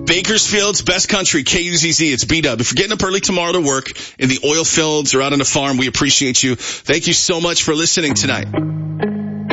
Bakersfield's best country, KUZZ. It's B-Dub. If you're getting up early tomorrow to work in the oil fields or out on the farm, we appreciate you. Thank you so much for listening tonight.